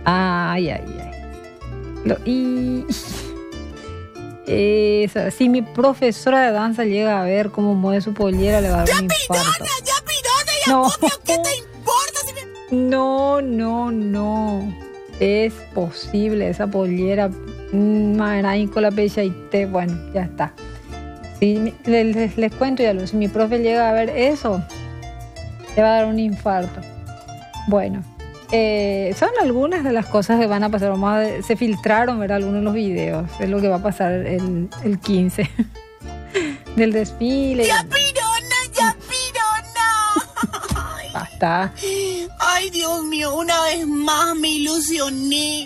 Ay, ay, ay. Si mi profesora de danza llega a ver cómo mueve su pollera, le va a dar un infarto. ¡Ya pidona, ya No. copio! ¿Qué te importa? No. Es posible esa pollera. Maray con la pecha y té. Bueno, ya está. Si les cuento ya, si mi profe llega a ver eso, le va a dar un infarto. Bueno, son algunas de las cosas que van a pasar. Se filtraron, ¿verdad? Algunos de los videos. Es lo que va a pasar el 15 del desfile. ¡Ya pidona! Basta. Ay, Dios mío, una vez más me ilusioné.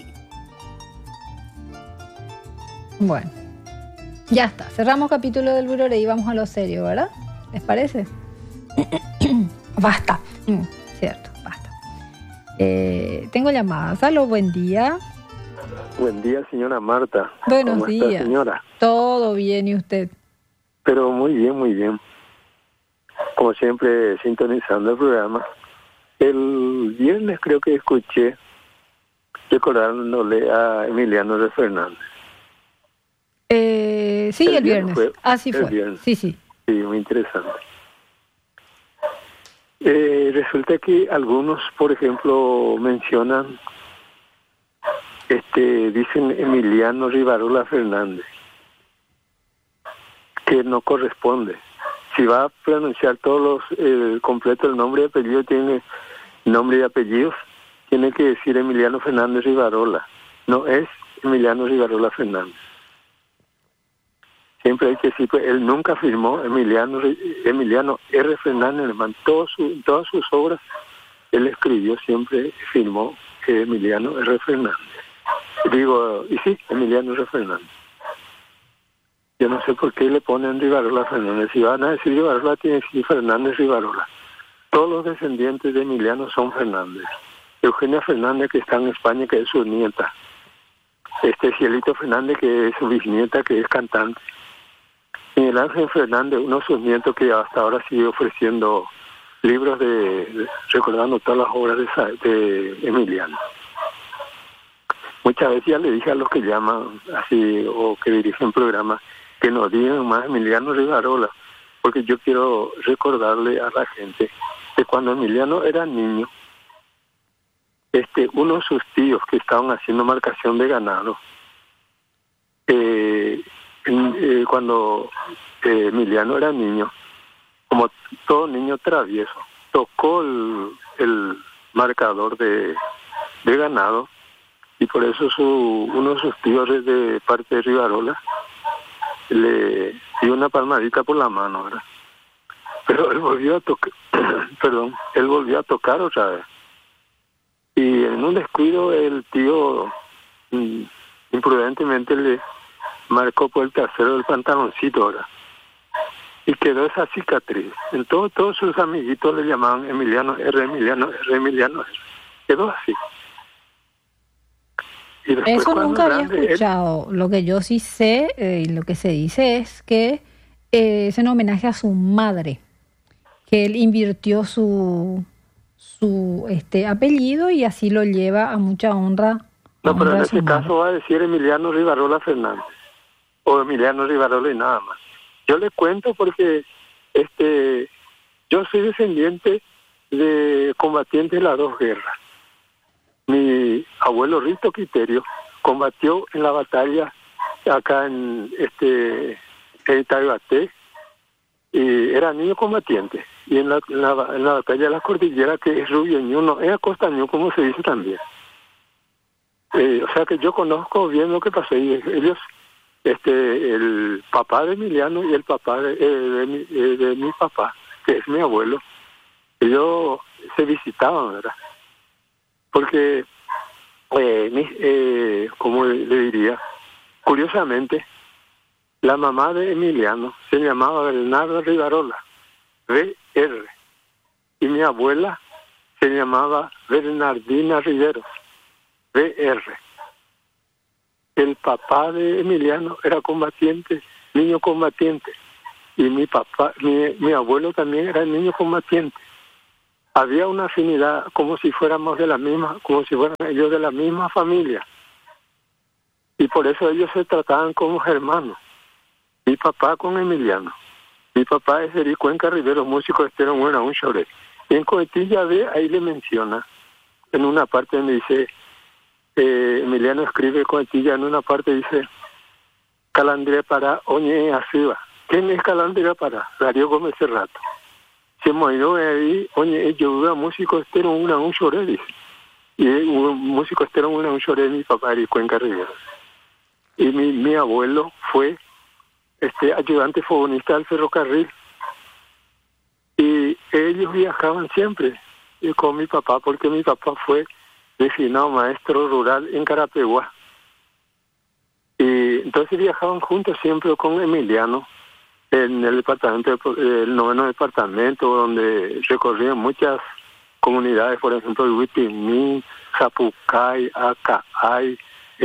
Bueno, ya está. Cerramos capítulo del Buroré y vamos a lo serio, ¿verdad? ¿Les parece? Basta. Cierto, basta. Tengo llamadas. Aló, buen día. Buen día, señora Marta. Buenos ¿Cómo está, días. señora? Todo bien, ¿y usted? Pero muy bien. Como siempre, sintonizando el programa. El viernes creo que escuché recordándole a Emiliano de Fernández. Sí, el viernes. Así fue. Viernes. Sí. Sí, muy interesante. Resulta que algunos, por ejemplo, mencionan, dicen Emiliano Rivarola Fernández, que no corresponde. Si va a pronunciar todos los completo el nombre y apellido, tiene nombre y apellidos, tiene que decir Emiliano Fernández Rivarola. No es Emiliano Rivarola Fernández. Siempre hay que decir, pues, él nunca firmó Emiliano R. Fernández, todas sus obras, él escribió, siempre firmó Emiliano R. Fernández. Emiliano R. Fernández. Yo no sé por qué le ponen Rivarola Fernández. Si van a decir Rivarola, tiene que decir Fernández Rivarola. Todos los descendientes de Emiliano son Fernández. Eugenia Fernández, que está en España, que es su nieta. Cielito Fernández, que es su bisnieta, que es cantante. Miguel Ángel Fernández, uno de sus nietos, que hasta ahora sigue ofreciendo libros recordando todas las obras de Emiliano. Muchas veces ya le dije a los que llaman así o que dirigen programas que no digan más Emiliano Rivarola, porque yo quiero recordarle a la gente que cuando Emiliano era niño, uno de sus tíos que estaban haciendo marcación de ganado, cuando Emiliano era niño, como todo niño travieso, tocó el marcador de ganado, y por eso uno de sus tíos de parte de Rivarola le dio una palmadita por la mano, ¿verdad? Pero él volvió a tocar, él volvió a tocar otra vez. Y en un descuido el tío imprudentemente le marcó por el trasero del pantaloncito, ¿verdad? Y quedó esa cicatriz. Entonces todos sus amiguitos le llamaban Emiliano R. Quedó así. Eso nunca había escuchado. Lo que yo sí sé y lo que se dice es que es en homenaje a su madre, que él invirtió su apellido y así lo lleva a mucha honra. No, pero en este caso va a decir Emiliano Rivarola Fernández o Emiliano Rivarola y nada más. Yo le cuento porque yo soy descendiente de combatientes de las dos guerras. Mi abuelo Rito Quiterio combatió en la batalla acá en Taibaté y era niño combatiente. Y en la batalla de la cordillera, que es Rubio no es Acostaño, como se dice también. O sea que yo conozco bien lo que pasó. Y ellos, el papá de Emiliano y el papá de mi papá, que es mi abuelo, ellos se visitaban, ¿verdad? Porque, como le diría, curiosamente, la mamá de Emiliano se llamaba Bernardo Rivarola, B.R., y mi abuela se llamaba Bernardina Riveros, B.R. El papá de Emiliano era combatiente, niño combatiente, y mi abuelo también era niño combatiente. había una afinidad como si fuéramos de la misma, como si fueran ellos de la misma familia. Y por eso ellos se trataban como hermanos. Mi papá con Emiliano. Mi papá es Eri Cuenca Rivero, músico estero en un Choré. Y en Coetilla B, ahí le menciona, en una parte me dice, Emiliano escribe Coetilla, en una parte dice, Calandria para Oñe Asiva. ¿Quién es Calandria para? Darío Gómez Cerrato. Se murió ahí, Oñe, yo era músico estero en un Choré, dice. Y músico estero en un Choré, mi papá Eri Cuenca Rivero. Y mi abuelo fue ayudante fogonista del ferrocarril. Y ellos viajaban siempre con mi papá, porque mi papá fue designado maestro rural en Carapeguá. Y entonces viajaban juntos siempre con Emiliano en el departamento, el 9º departamento, donde recorrían muchas comunidades, por ejemplo, el Huitimí, Zapucay, Acaay,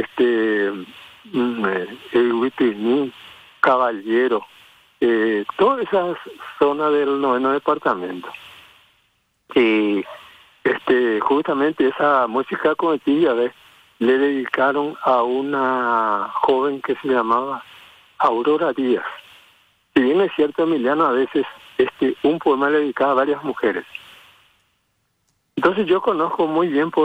el Huitimí, Caballero, toda esa zona del 9º departamento. Y justamente esa música cometilla le dedicaron a una joven que se llamaba Aurora Díaz. Si bien es cierto, Emiliano a veces un poema le dedicaba a varias mujeres. Entonces yo conozco muy bien por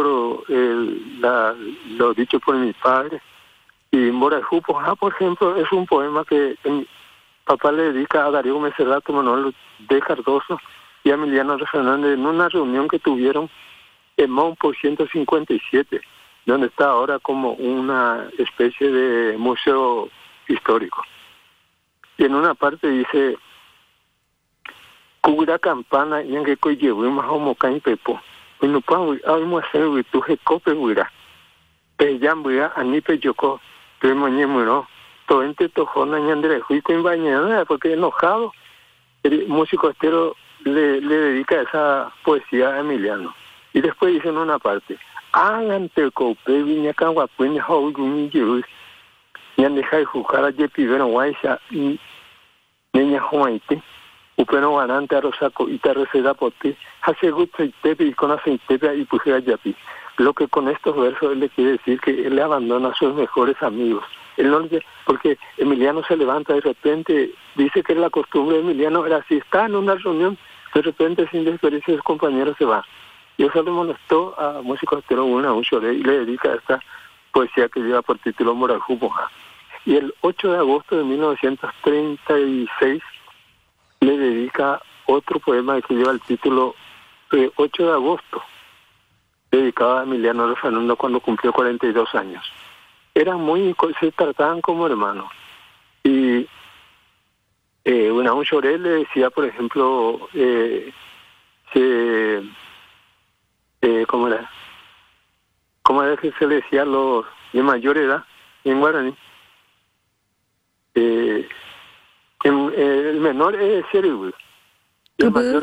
lo dicho por mi padre. Y Morajú, por ejemplo, es un poema que mi papá le dedica a Darío Gómez Cerrato, Manuel de Cardoso y a Emiliano Fernández en una reunión que tuvieron en Mount por 157, donde está ahora como una especie de museo histórico. Y en una parte dice, Cubra campana y en que coyeu más homo cain pepo. Y no puedo hacer virtud de cope huira. Peyam huira anipe yoko. Pero mañana todo ente tojona ñandre juico en bañada porque enojado el músico estero le dedica esa poesía a Emiliano. Y después dice en una parte, ante cope viña canguapuña hougumi yus ñandeja y jujara yepivero guaisa niña juaite upeno ganante a rosaco y te receda por ti hace gusto y tepe y con aceite y pujera yapi. Lo que con estos versos él le quiere decir que él le abandona a sus mejores amigos. Él no le, porque Emiliano se levanta de repente, dice que la costumbre de Emiliano era si está en una reunión, de repente sin despedirse de sus compañeros se va. Y eso le molestó a músico estero una un Choré y le dedica esta poesía que lleva por título Morajú Moja. Y el 8 de agosto de 1936 le dedica otro poema que lleva el título 8 de agosto, dedicado a Emiliano Fernando cuando cumplió 42 años. Se trataban como hermanos. Y un Choré le decía, por ejemplo, ¿cómo era? ¿Cómo era que se le decía a los de mayor edad en guaraní? El menor es Serigüe. El mayor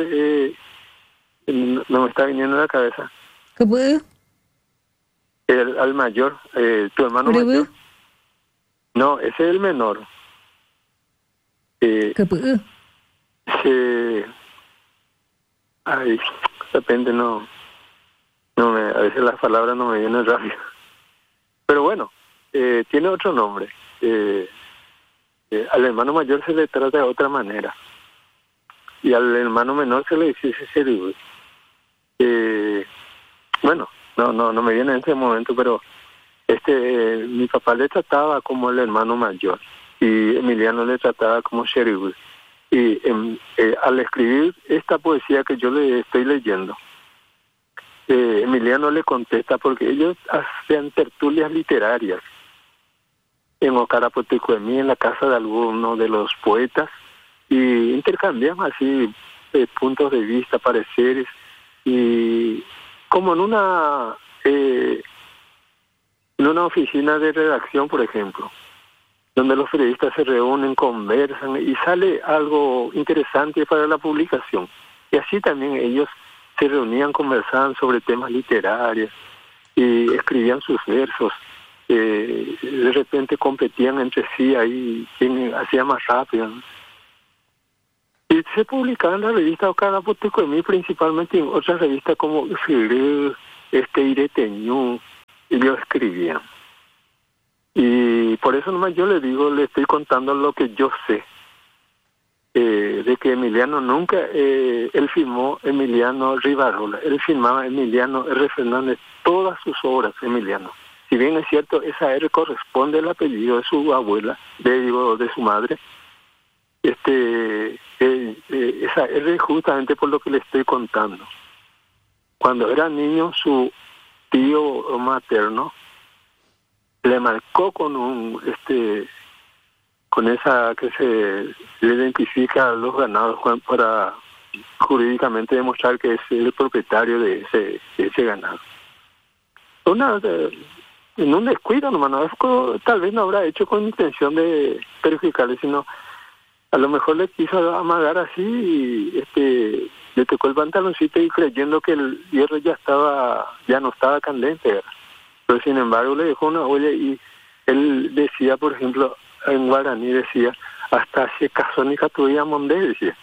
no me está viniendo a la cabeza. ¿Qué puede? Al mayor, tu hermano mayor. No, ese es el menor. ¿Qué puede? Ay, de repente a veces las palabras no me vienen rápido. Pero bueno, tiene otro nombre. Al hermano mayor se le trata de otra manera. Y al hermano menor se le dice Serigüe. Bueno, no me viene en ese momento, pero mi papá le trataba como el hermano mayor y Emiliano le trataba como Serigüe. Y al escribir esta poesía que yo le estoy leyendo, Emiliano le contesta porque ellos hacían tertulias literarias en Ocarapotecuemí, en la casa de alguno de los poetas, y intercambian así puntos de vista, pareceres, y como en una oficina de redacción, por ejemplo, donde los periodistas se reúnen, conversan y sale algo interesante para la publicación. Y así también ellos se reunían, conversaban sobre temas literarios y escribían sus versos. De repente competían entre sí ahí quién hacía más rápido, ¿no? Y se publicaba en la revista Ocarapotecoemí, principalmente en otras revistas como Firil, Ireteñú, y yo escribía. Y por eso nomás yo le estoy contando lo que yo sé. De que Emiliano nunca, él firmó Emiliano Rivarola, él firmaba Emiliano R. Fernández, todas sus obras, Emiliano. Si bien es cierto, esa R corresponde al apellido de su abuela, de su madre, esa R justamente por lo que le estoy contando. Cuando era niño, su tío materno le marcó con con esa que se identifica a los ganados para jurídicamente demostrar que es el propietario de ese ganado. En un descuido nomás, tal vez no habrá hecho con intención de perjudicarle, sino a lo mejor le quiso amagar así y le tocó el pantaloncito y creyendo que el hierro ya no estaba candente, ¿verdad? Pero sin embargo le dejó una olla y él decía, por ejemplo, en guaraní decía, hasta se casó ni catuía mondé, decía.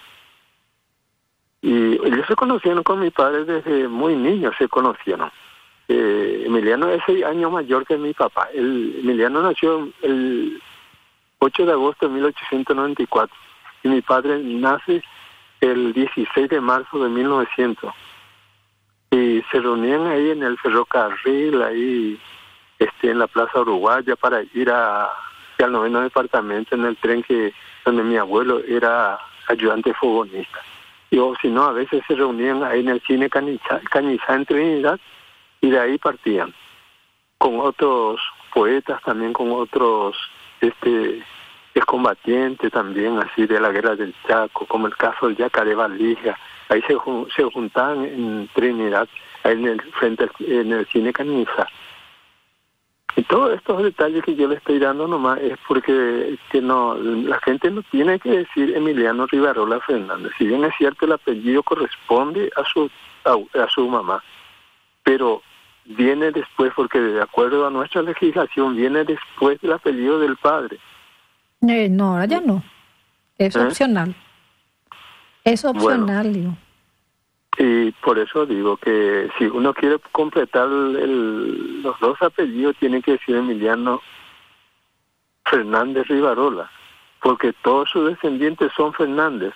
Y ellos se conocieron con mi padre desde muy niños, se conocieron. Emiliano es 6 años mayor que mi papá. Emiliano nació el 8 de agosto de 1894 y mi padre nace el 16 de marzo de 1900. Y se reunían ahí en el ferrocarril, ahí en la Plaza Uruguaya para ir al 9º departamento en el tren donde mi abuelo era ayudante fogonista. Y o si no, a veces se reunían ahí en el cine Cañizá en Trinidad y de ahí partían con otros poetas, también con otros excombatientes también, así de la guerra del Chaco, como el caso del Yacaré Valija. Ahí se juntaban en Trinidad, ahí en el cine Cañizá. Y todos estos detalles que yo le estoy dando nomás es porque la gente no tiene que decir Emiliano Rivarola Fernández. Si bien es cierto, el apellido corresponde a su mamá, pero viene después, porque de acuerdo a nuestra legislación, viene después del apellido del padre. No, ahora ya no. Es opcional. Es opcional, bueno, digo. Y por eso digo que si uno quiere completar los dos apellidos, tiene que decir Emiliano Fernández Rivarola, porque todos sus descendientes son Fernández.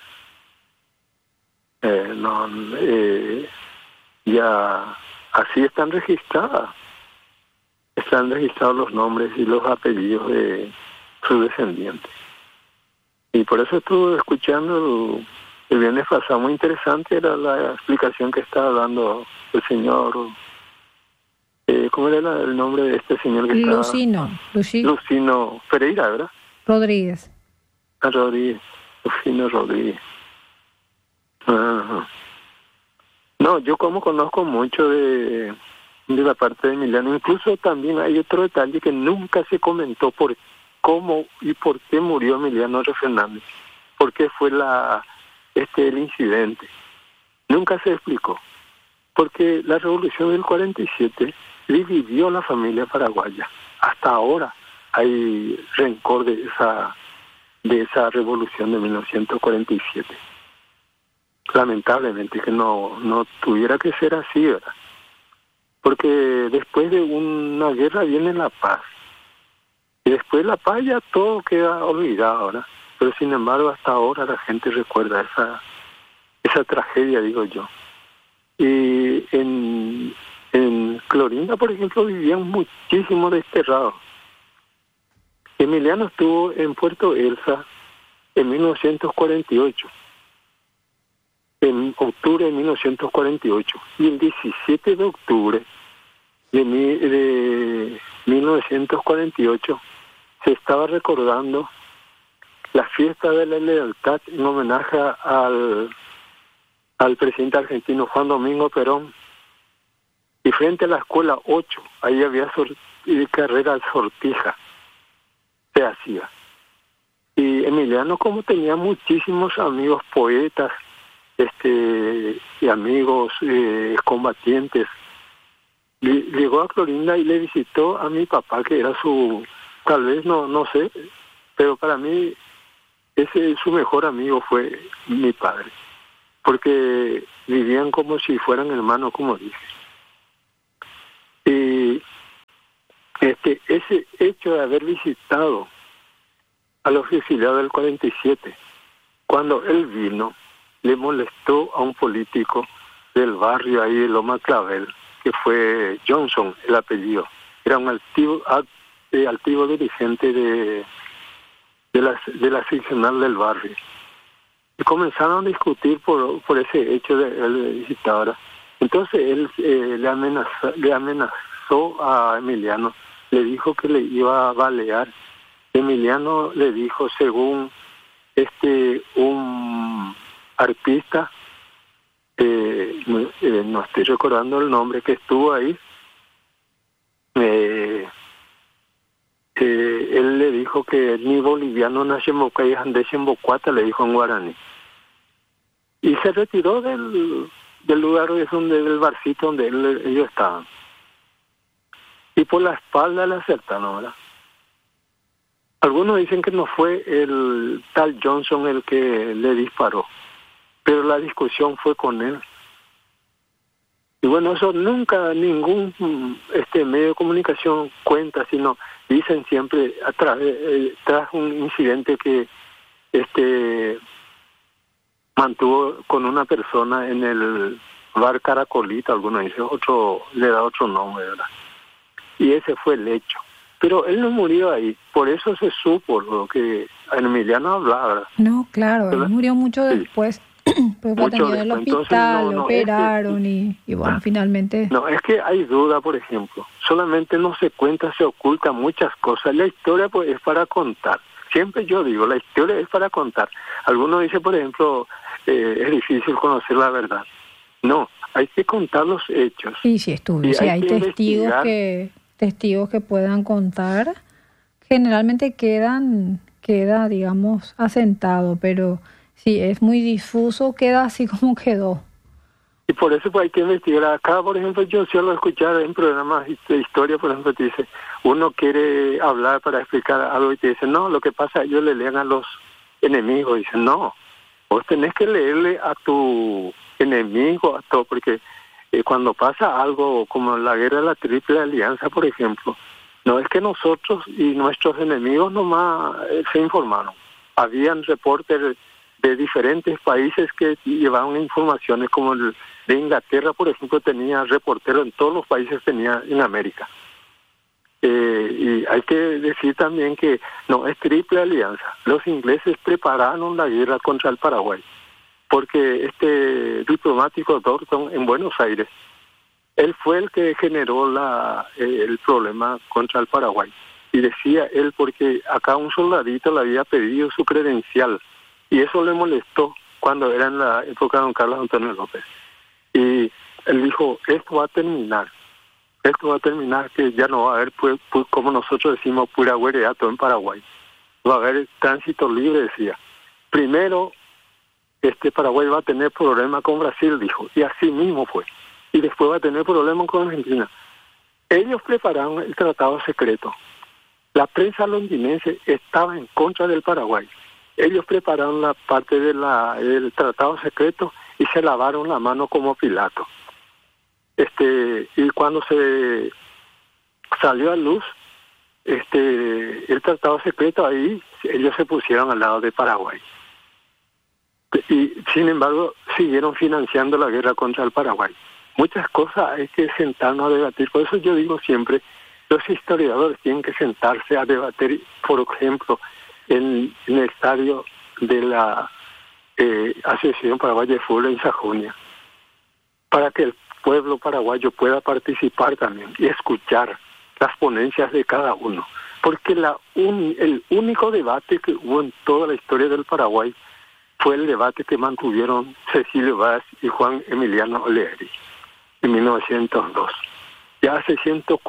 Ya así están registrados los nombres y los apellidos de sus descendientes. Y por eso estuve escuchando el viernes pasado, muy interesante era la explicación que estaba dando el señor, ¿cómo era el nombre de este señor que estaba? Lucino Pereira, ¿verdad? Rodríguez. Lucino Rodríguez. Ajá. No, yo como conozco mucho de la parte de Emiliano, incluso también hay otro detalle que nunca se comentó por cómo y por qué murió Emiliano R. Fernández, por qué fue el incidente. Nunca se explicó, porque la revolución del 47 dividió la familia paraguaya. Hasta ahora hay rencor de esa revolución de 1947. Lamentablemente que no tuviera que ser así, ¿verdad? Porque después de una guerra viene la paz. Y después de la paz ya todo queda olvidado ahora. Pero sin embargo hasta ahora la gente recuerda esa tragedia, digo yo. Y en Clorinda, por ejemplo, vivían muchísimos desterrados. Emiliano estuvo en Puerto Elsa en 1948. En octubre de 1948, y el 17 de octubre de 1948 se estaba recordando la fiesta de la lealtad en homenaje al presidente argentino Juan Domingo Perón, y frente a la escuela 8, ahí había carrera sortija, se hacía. Y Emiliano, como tenía muchísimos amigos poetas, y amigos combatientes, llegó a Clorinda y le visitó a mi papá, que era tal vez no sé, pero para mí su mejor amigo fue mi padre, porque vivían como si fueran hermanos, como dije. Y ese hecho de haber visitado a los exiliados del 47, cuando él vino, le molestó a un político del barrio ahí de Loma Clavel, que fue Johnson, el apellido. Era un altivo dirigente de la seccional del barrio. Y comenzaron a discutir por ese hecho de él visitar. Entonces él le amenazó a Emiliano, le dijo que le iba a balear. Emiliano le dijo, según un artista, no estoy recordando el nombre, que estuvo ahí, él le dijo que ni boliviano nace en Boca y andés en Bocuata, le dijo en guaraní. Y se retiró del lugar del barcito donde ellos estaban. Y por la espalda le acertaron, ¿verdad? Algunos dicen que no fue el tal Johnson el que le disparó, pero la discusión fue con él. Y bueno, eso nunca ningún medio de comunicación cuenta, sino dicen siempre tras un incidente que mantuvo con una persona en el bar Caracolita, algunos dicen, otro le da otro nombre, ¿verdad? Y ese fue el hecho. Pero él no murió ahí, por eso se supo lo que Emiliano hablaba, ¿verdad? No, claro, él murió mucho después. Pues fue atendido en el hospital, lo operaron y bueno, finalmente... No, es que hay duda, por ejemplo. Solamente no se cuenta, se oculta muchas cosas. La historia pues es para contar. Siempre yo digo, la historia es para contar. Algunos dicen, por ejemplo, es difícil conocer la verdad. No, hay que contar los hechos. Y si hay testigos que puedan contar, generalmente queda, digamos, asentado, pero... Sí, es muy difuso, queda así como quedó. Y por eso pues hay que investigar. Acá, por ejemplo, yo suelo escuchar en programas de historia, por ejemplo, te dice, uno quiere hablar para explicar algo y te dice, no, lo que pasa, ellos le leen a los enemigos. Dicen, no, vos tenés que leerle a tu enemigo, a todo, porque cuando pasa algo como la guerra de la Triple Alianza, por ejemplo, no es que nosotros y nuestros enemigos nomás se informaron. Habían reportes de diferentes países que llevaban informaciones, como el de Inglaterra, por ejemplo, tenía reporteros en todos los países, tenía en América. Y hay que decir también que no es triple alianza. Los ingleses prepararon la guerra contra el Paraguay, porque este diplomático Thornton en Buenos Aires, él fue el que generó el problema contra el Paraguay. Y decía él, porque acá un soldadito le había pedido su credencial, y eso le molestó cuando era en la época de don Carlos Antonio López. Y él dijo, esto va a terminar, que ya no va a haber, pues, como nosotros decimos, pura guereato en Paraguay. Va a haber tránsito libre, decía. Primero, Paraguay va a tener problemas con Brasil, dijo, y así mismo fue. Y después va a tener problemas con Argentina. Ellos prepararon el tratado secreto. La prensa londinense estaba en contra del Paraguay. Ellos prepararon la parte del tratado secreto y se lavaron la mano como Pilato. Y cuando se salió a luz el tratado secreto, ahí ellos se pusieron al lado de Paraguay. Y sin embargo siguieron financiando la guerra contra el Paraguay. Muchas cosas hay que sentarnos a debatir. Por eso yo digo siempre, los historiadores tienen que sentarse a debatir, por ejemplo, en el estadio de la Asociación Paraguaya de Fútbol en Sajonia, para que el pueblo paraguayo pueda participar también y escuchar las ponencias de cada uno, porque el único debate que hubo en toda la historia del Paraguay fue el debate que mantuvieron Cecilio Vaz y Juan Emiliano Oleri en 1902. Ya hace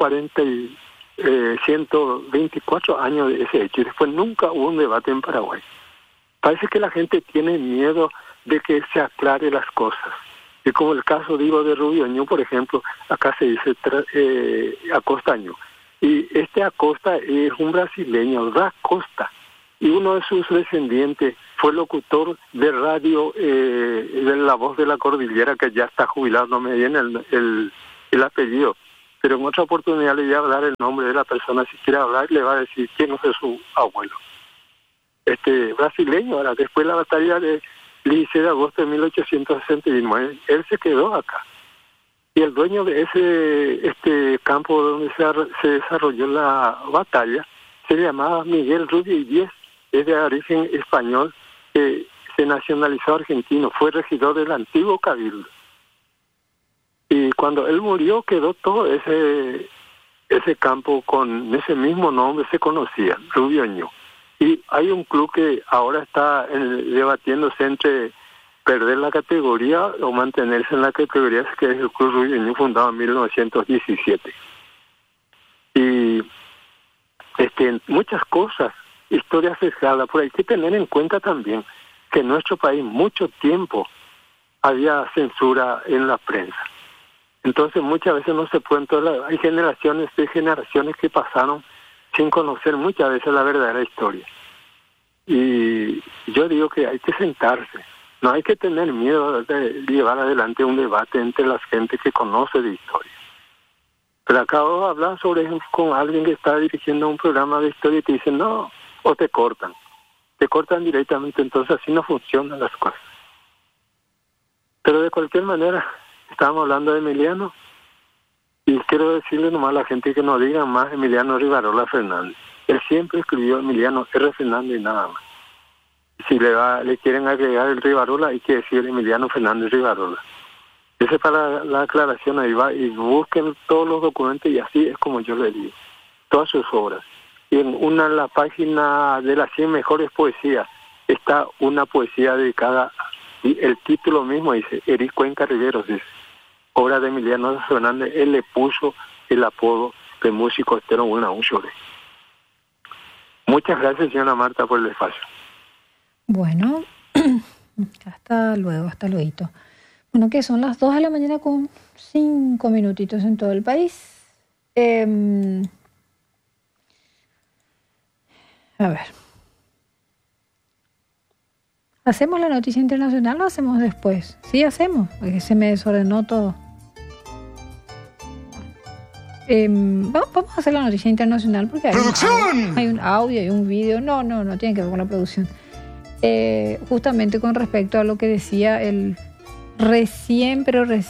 124 años de ese hecho, y después nunca hubo un debate en Paraguay. Parece que la gente tiene miedo de que se aclare las cosas. Y como el caso, digo, de Rubio Ñu, por ejemplo, acá se dice Acosta Ñu. Y Acosta es un brasileño, Da Costa. y uno de sus descendientes fue locutor de radio de La Voz de la Cordillera, que ya está jubilado, no me viene el apellido, pero en otra oportunidad le voy a dar el nombre de la persona, si quiere hablar, le va a decir quién es su abuelo. Brasileño, ahora, después de la batalla de 16 de agosto de 1869, él se quedó acá. Y el dueño de ese campo donde se desarrolló la batalla se llamaba Miguel Rubio y Díez, es de origen español, que se nacionalizó argentino, fue regidor del antiguo Cabildo. Y cuando él murió quedó todo ese campo con ese mismo nombre, se conocía, Rubio Ñu. Y hay un club que ahora está debatiéndose entre perder la categoría o mantenerse en la categoría, que es el Club Rubio Ñu, fundado en 1917. Y muchas cosas, historias sesgadas, pero hay que tener en cuenta también que en nuestro país mucho tiempo había censura en la prensa. Entonces muchas veces no se pueden, hay generaciones que pasaron sin conocer muchas veces la verdadera historia. Y yo digo que hay que sentarse, no hay que tener miedo de llevar adelante un debate entre las gente que conoce de historia. Pero acabo de hablar sobre eso con alguien que está dirigiendo un programa de historia y te dicen no, o te cortan directamente, entonces así no funcionan las cosas. Pero de cualquier manera, estábamos hablando de Emiliano y quiero decirle nomás a la gente que no digan más Emiliano Rivarola Fernández. Él siempre escribió Emiliano R. Fernández y nada más. Si le quieren agregar el Rivarola, hay que decir Emiliano Fernández Rivarola. Esa es para la aclaración, ahí va, y busquen todos los documentos y así es como yo le digo, todas sus obras. Y en la página de las 100 mejores poesías está una poesía dedicada, y el título mismo dice, Eric Cuenca Riveros, dice, obra de Emiliano Fernández. Él le puso el apodo de músico estero una un chore. Muchas gracias, señora Marta, por el espacio. Bueno, hasta luego. Bueno, que son las 2 de la mañana con 5 minutitos en todo el país. A ver. ¿Hacemos la noticia internacional o hacemos después? Sí, hacemos, porque se me desordenó todo. Vamos a hacer la noticia internacional porque hay un audio, hay un video. No tiene que ver con la producción. Justamente con respecto a lo que decía el recién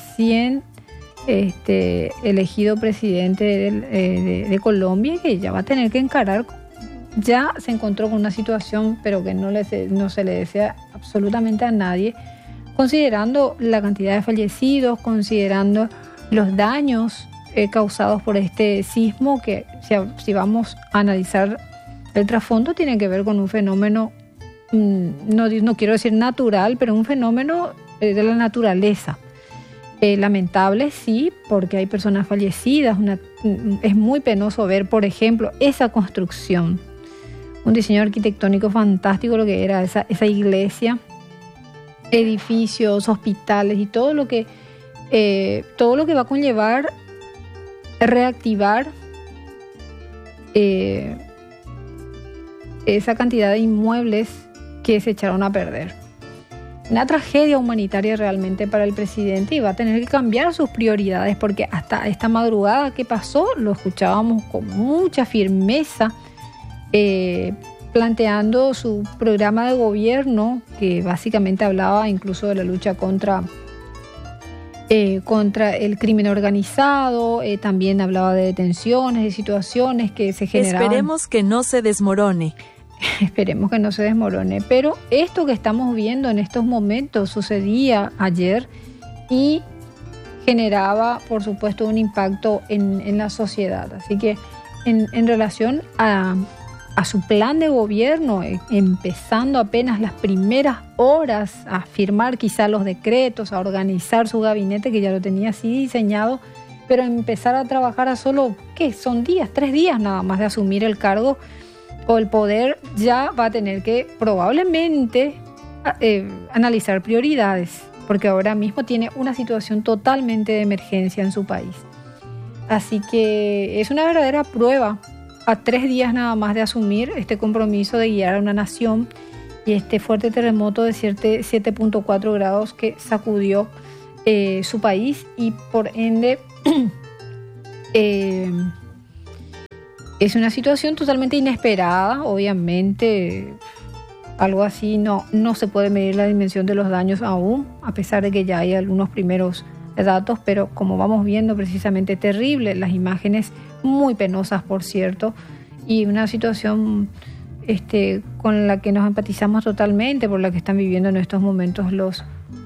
elegido presidente de Colombia, que ya va a tener que encarar, ya se encontró con una situación, pero que no se le desea absolutamente a nadie, considerando la cantidad de fallecidos, considerando los daños causados por este sismo, que si vamos a analizar el trasfondo, tiene que ver con un fenómeno, no quiero decir natural, pero un fenómeno de la naturaleza. Lamentable, sí, porque hay personas fallecidas. Es muy penoso ver, por ejemplo, esa construcción, un diseño arquitectónico fantástico, lo que era esa iglesia, edificios, hospitales y todo lo que va a conllevar reactivar esa cantidad de inmuebles que se echaron a perder. Una tragedia humanitaria realmente para el presidente, y va a tener que cambiar sus prioridades, porque hasta esta madrugada que pasó lo escuchábamos con mucha firmeza planteando su programa de gobierno, que básicamente hablaba incluso de la lucha contra el crimen organizado, también hablaba de detenciones, de situaciones que se generaban. Esperemos que no se desmorone. Esperemos que no se desmorone. Pero esto que estamos viendo en estos momentos sucedía ayer y generaba, por supuesto, un impacto en la sociedad. Así que en relación a su plan de gobierno, empezando apenas las primeras horas a firmar quizá los decretos, a organizar su gabinete, que ya lo tenía así diseñado, pero empezar a trabajar a solo, son 3 días nada más de asumir el cargo o el poder, ya va a tener que probablemente analizar prioridades, porque ahora mismo tiene una situación totalmente de emergencia en su país. Así que es una verdadera prueba a 3 días nada más de asumir este compromiso de guiar a una nación y este fuerte terremoto de 7.4 grados que sacudió su país y por ende es una situación totalmente inesperada. Obviamente algo así no se puede medir la dimensión de los daños aún, a pesar de que ya hay algunos primeros datos, pero como vamos viendo, precisamente terrible, las imágenes muy penosas, por cierto, y una situación con la que nos empatizamos totalmente, por la que están viviendo en estos momentos los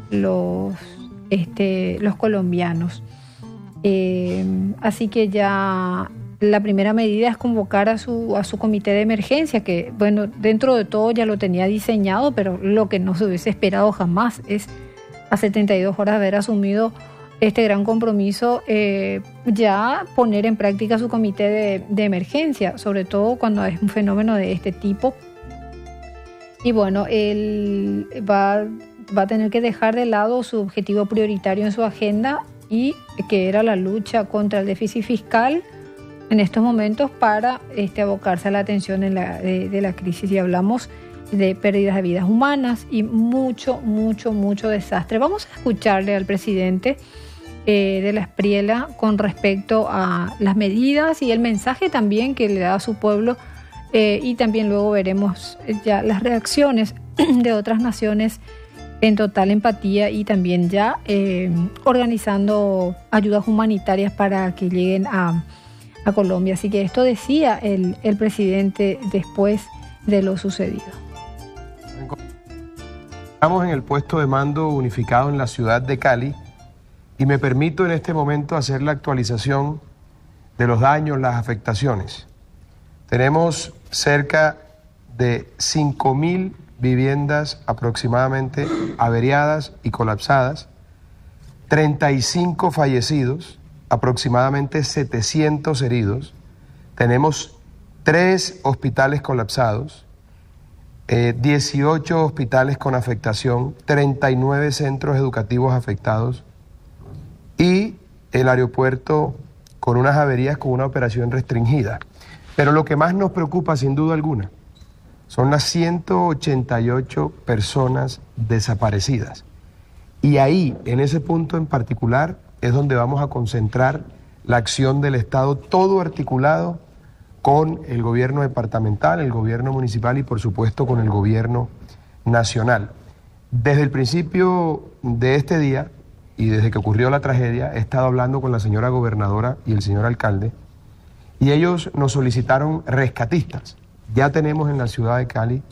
colombianos. Así que ya la primera medida es convocar a su comité de emergencia, que bueno, dentro de todo ya lo tenía diseñado, pero lo que no se hubiese esperado jamás es a 72 horas de haber asumido este gran compromiso, ya poner en práctica su comité de emergencia, sobre todo cuando es un fenómeno de este tipo. Y bueno, él va a tener que dejar de lado su objetivo prioritario en su agenda, y que era la lucha contra el déficit fiscal en estos momentos, para abocarse a la atención de la crisis. Y hablamos de pérdidas de vidas humanas y mucho desastre. Vamos a escucharle al presidente de la Espriela con respecto a las medidas y el mensaje también que le da a su pueblo, y también luego veremos ya las reacciones de otras naciones en total empatía y también ya organizando ayudas humanitarias para que lleguen a Colombia. Así que esto decía el presidente después de lo sucedido. Estamos en el puesto de mando unificado en la ciudad de Cali y me permito en este momento hacer la actualización de los daños, las afectaciones. Tenemos cerca de 5.000 viviendas aproximadamente averiadas y colapsadas, 35 fallecidos, aproximadamente 700 heridos. Tenemos 3 hospitales colapsados, 18 hospitales con afectación, 39 centros educativos afectados y el aeropuerto con unas averías con una operación restringida. Pero lo que más nos preocupa, sin duda alguna, son las 188 personas desaparecidas. Y ahí, en ese punto en particular, es donde vamos a concentrar la acción del Estado, todo articulado con el gobierno departamental, el gobierno municipal y, por supuesto, con el gobierno nacional. Desde el principio de este día y desde que ocurrió la tragedia, he estado hablando con la señora gobernadora y el señor alcalde, y ellos nos solicitaron rescatistas. Ya tenemos en la ciudad de Cali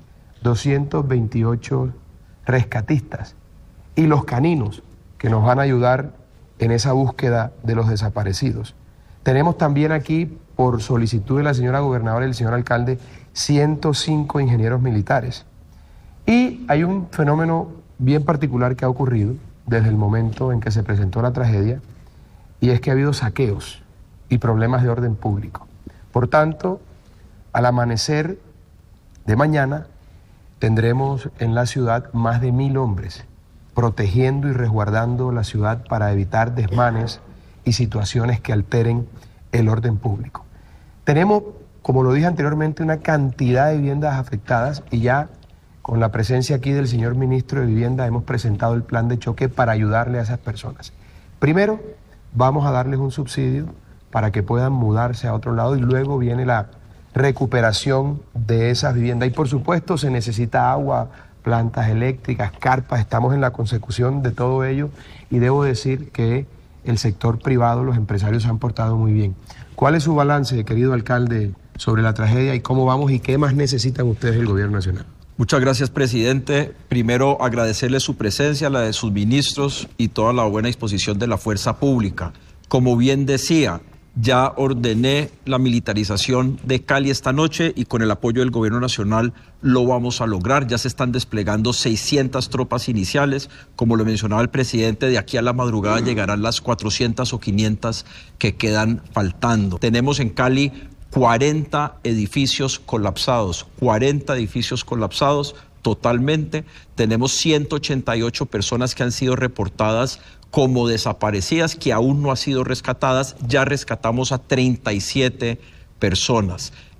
228 rescatistas y los caninos que nos van a ayudar en esa búsqueda de los desaparecidos. Tenemos también aquí, por solicitud de la señora gobernadora y el señor alcalde, 105 ingenieros militares. Y hay un fenómeno bien particular que ha ocurrido desde el momento en que se presentó la tragedia, y es que ha habido saqueos y problemas de orden público. Por tanto, al amanecer de mañana tendremos en la ciudad más de 1.000 hombres protegiendo y resguardando la ciudad para evitar desmanes y situaciones que alteren el orden público. Tenemos, como lo dije anteriormente, una cantidad de viviendas afectadas y ya con la presencia aquí del señor ministro de Vivienda hemos presentado el plan de choque para ayudarle a esas personas. Primero, vamos a darles un subsidio para que puedan mudarse a otro lado y luego viene la recuperación de esas viviendas. Y por supuesto se necesita agua, plantas eléctricas, carpas, estamos en la consecución de todo ello y debo decir que el sector privado, los empresarios se han portado muy bien. ¿Cuál es su balance, querido alcalde, sobre la tragedia y cómo vamos y qué más necesitan ustedes del gobierno nacional? Muchas gracias, presidente. Primero, agradecerle su presencia, la de sus ministros y toda la buena disposición de la fuerza pública. Como bien decía, ya ordené la militarización de Cali esta noche y con el apoyo del gobierno nacional lo vamos a lograr. Ya se están desplegando 600 tropas iniciales. Como lo mencionaba el presidente, de aquí a la madrugada llegarán las 400 o 500 que quedan faltando. Tenemos en Cali 40 edificios colapsados, 40 edificios colapsados totalmente. Tenemos 188 personas que han sido reportadas como desaparecidas, que aún no han sido rescatadas. Ya rescatamos a 37 personas.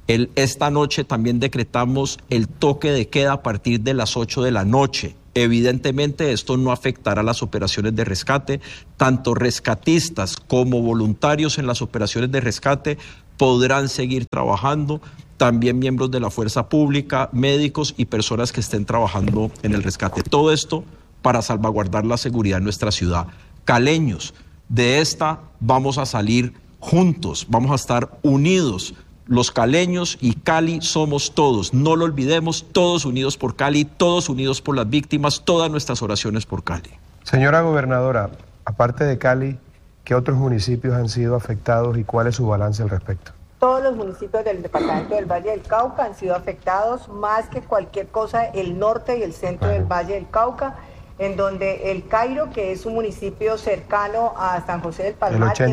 Esta noche también decretamos el toque de queda a partir de las 8 de la noche. Evidentemente esto no afectará las operaciones de rescate. Tanto rescatistas como voluntarios en las operaciones de rescate podrán seguir trabajando. También miembros de la fuerza pública, médicos y personas que estén trabajando en el rescate. Todo esto para salvaguardar la seguridad en nuestra ciudad. Caleños, de esta vamos a salir juntos, vamos a estar unidos. Los caleños y Cali somos todos, no lo olvidemos, todos unidos por Cali, todos unidos por las víctimas, todas nuestras oraciones por Cali. Señora gobernadora, aparte de Cali, ¿qué otros municipios han sido afectados y cuál es su balance al respecto? Todos los municipios del departamento del Valle del Cauca han sido afectados, más que cualquier cosa, el norte y el centro del Valle del Cauca, en donde el Cairo, que es un municipio cercano a San José del Palmar, el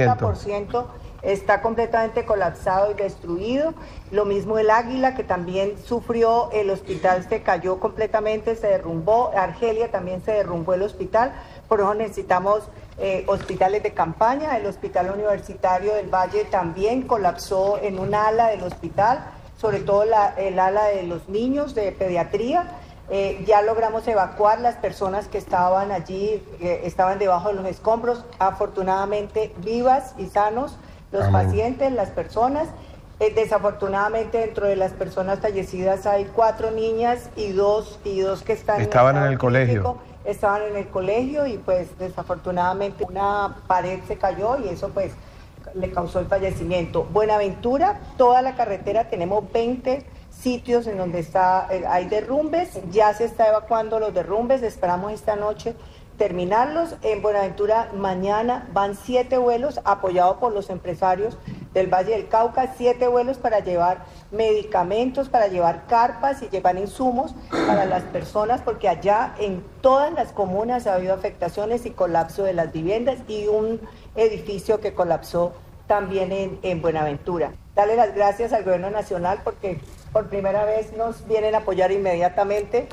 80% está completamente colapsado y destruido. Lo mismo el Águila, que también sufrió, el hospital se cayó completamente, se derrumbó. Argelia también se derrumbó el hospital. Por eso necesitamos hospitales de campaña. El hospital universitario del Valle también colapsó en un ala del hospital, sobre todo el ala de los niños de pediatría. Ya logramos evacuar las personas que estaban allí, estaban debajo de los escombros, afortunadamente vivas y sanos. Los pacientes, las personas. Desafortunadamente, dentro de las personas fallecidas hay 4 niñas y dos que estaban en el colegio. Estaban en el colegio y pues desafortunadamente una pared se cayó y eso pues le causó el fallecimiento. Buenaventura, toda la carretera, tenemos 20 sitios en donde hay derrumbes, ya se está evacuando los derrumbes, esperamos esta noche terminarlos. En Buenaventura mañana van 7 vuelos apoyados por los empresarios del Valle del Cauca, 7 vuelos para llevar medicamentos, para llevar carpas y llevar insumos para las personas, porque allá en todas las comunas ha habido afectaciones y colapso de las viviendas y un edificio que colapsó también en Buenaventura. Darle las gracias al Gobierno Nacional porque por primera vez nos vienen a apoyar inmediatamente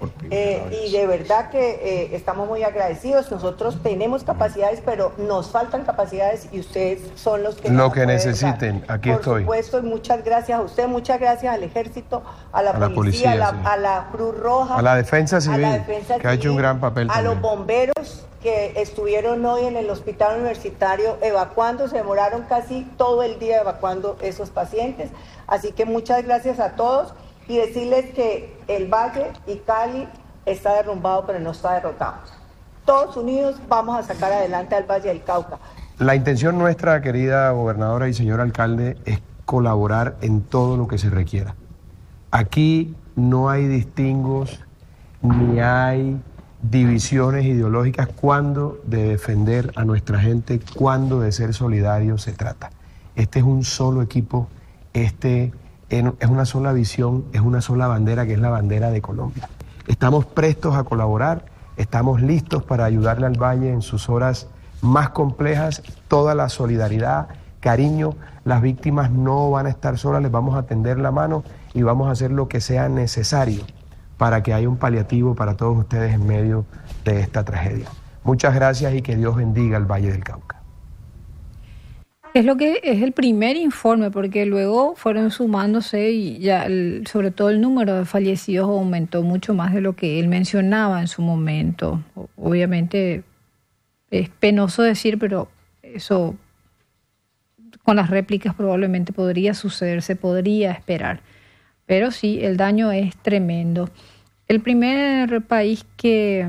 y de verdad que estamos muy agradecidos. Nosotros tenemos capacidades, pero nos faltan capacidades y ustedes son los que lo que necesiten. Aquí estoy. Por supuesto, muchas gracias a usted, muchas gracias al Ejército, a la policía, a la Cruz Roja, a la Defensa Civil, que ha hecho un gran papel también, también. Los bomberos que estuvieron hoy en el hospital universitario evacuando, se demoraron casi todo el día evacuando esos pacientes. Así que muchas gracias a todos y decirles que el Valle y Cali está derrumbado, pero no está derrotado. Todos unidos vamos a sacar adelante al Valle del Cauca. La intención nuestra, querida gobernadora y señor alcalde, es colaborar en todo lo que se requiera. Aquí no hay distingos ni hay divisiones ideológicas cuando de defender a nuestra gente, cuando de ser solidarios se trata. Este es un solo equipo, es una sola visión, es una sola bandera, que es la bandera de Colombia. Estamos prestos a colaborar, estamos listos para ayudarle al Valle en sus horas más complejas, toda la solidaridad, cariño. Las víctimas no van a estar solas, les vamos a tender la mano y vamos a hacer lo que sea necesario para que haya un paliativo para todos ustedes en medio de esta tragedia. Muchas gracias y que Dios bendiga al Valle del Cauca. Es lo que es el primer informe, porque luego fueron sumándose y ya sobre todo el número de fallecidos aumentó mucho más de lo que él mencionaba en su momento. Obviamente es penoso decir, pero eso con las réplicas probablemente podría suceder, se podría esperar. Pero sí, el daño es tremendo. El primer país que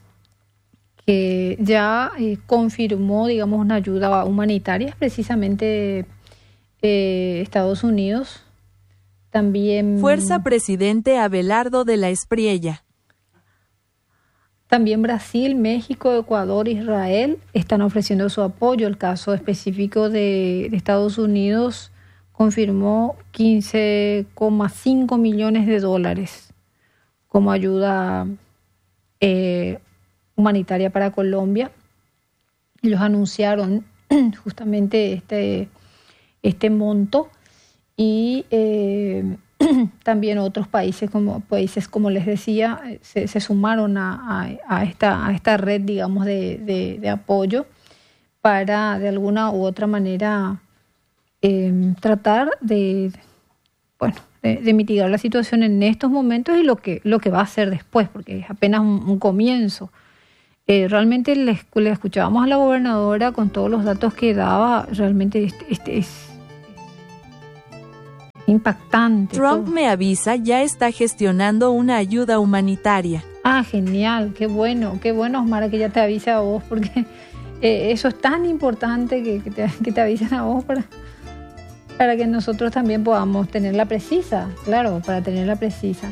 ya confirmó, digamos, una ayuda humanitaria es precisamente Estados Unidos. También Fuerza Presidente Abelardo de la Espriella. También Brasil, México, Ecuador, Israel están ofreciendo su apoyo. El caso específico de Estados Unidos confirmó 15,5 millones de dólares como ayuda humanitaria para Colombia. Ellos anunciaron justamente este monto y también otros países como les decía, se sumaron a esta red, digamos, de apoyo para de alguna u otra manera tratar de bueno, de mitigar la situación en estos momentos y lo que va a hacer después, porque es apenas un comienzo. Realmente le escuchábamos a la gobernadora con todos los datos que daba, realmente es impactante. Trump todo. me avisa, ya está gestionando una ayuda humanitaria. Ah, genial, qué bueno, Osmara, que ya te avisa a vos, porque eso es tan importante que te avisen a vos para que nosotros también podamos tenerla precisa, claro, para tenerla precisa.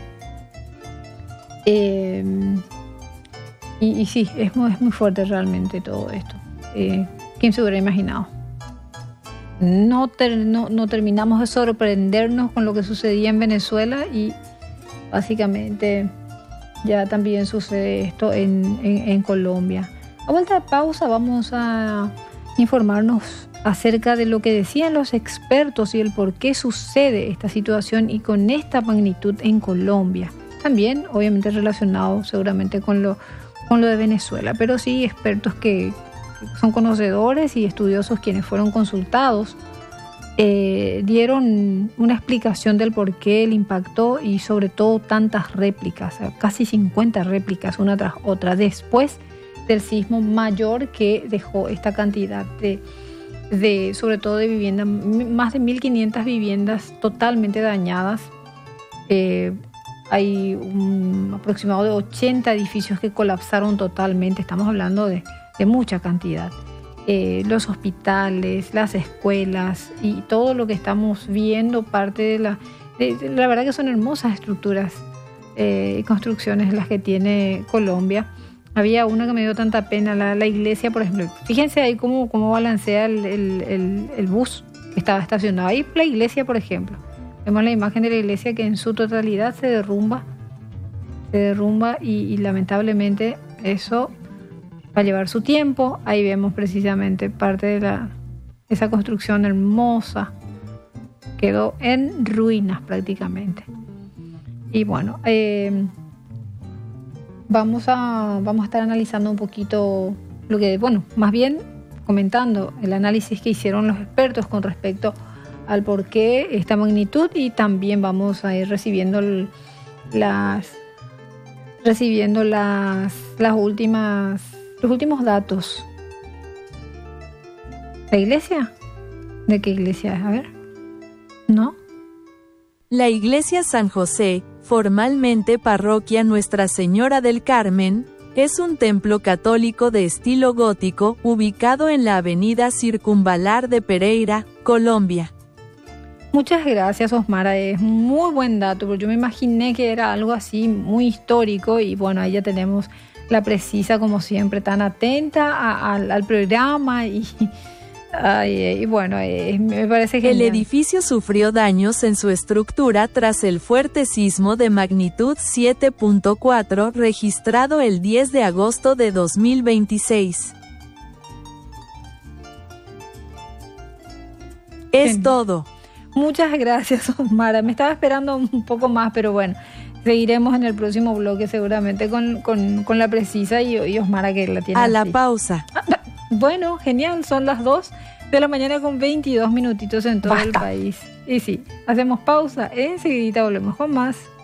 Y sí, es muy fuerte realmente todo esto. ¿Quién se hubiera imaginado? No terminamos de sorprendernos con lo que sucedía en Venezuela y básicamente ya también sucede esto en Colombia. A vuelta de pausa vamos a informarnos acerca de lo que decían los expertos y el por qué sucede esta situación y con esta magnitud en Colombia. También, obviamente, relacionado seguramente con lo de Venezuela, pero sí expertos que son conocedores y estudiosos quienes fueron consultados dieron una explicación del por qué el impacto y sobre todo tantas réplicas, casi 50 réplicas una tras otra, después del sismo mayor que dejó esta cantidad de sobre todo de viviendas, más de 1.500 viviendas totalmente dañadas. Hay un aproximado de 80 edificios que colapsaron totalmente, estamos hablando de mucha cantidad. Los hospitales, las escuelas y todo lo que estamos viendo, parte de la verdad que son hermosas estructuras y construcciones las que tiene Colombia. Había una que me dio tanta pena, la iglesia, por ejemplo. Fíjense ahí cómo balancea el bus que estaba estacionado. Ahí la iglesia, por ejemplo. Vemos la imagen de la iglesia que en su totalidad se derrumba y lamentablemente eso va a llevar su tiempo. Ahí vemos precisamente parte de esa construcción hermosa. Quedó en ruinas prácticamente. Y bueno, vamos a estar analizando un poquito lo que, bueno, más bien comentando el análisis que hicieron los expertos con respecto al por qué esta magnitud, y también vamos a ir recibiendo los últimos datos. ¿La iglesia? ¿De qué iglesia es? A ver. ¿No? La Iglesia San José, formalmente Parroquia Nuestra Señora del Carmen, es un templo católico de estilo gótico ubicado en la avenida Circunvalar de Pereira, Colombia. Muchas gracias, Osmara, es muy buen dato, porque yo me imaginé que era algo así muy histórico y bueno, ahí ya tenemos la precisa, como siempre, tan atenta al programa y bueno, me parece genial. El edificio sufrió daños en su estructura tras el fuerte sismo de magnitud 7.4 registrado el 10 de agosto de 2026. Es todo. Muchas gracias, Osmara. Me estaba esperando un poco más, pero bueno, seguiremos en el próximo bloque seguramente con la precisa y Osmara que la tiene a así. La pausa. Bueno, genial, son las 2 de la mañana con 22 minutitos en todo el país. Y sí, hacemos pausa, enseguida volvemos con más.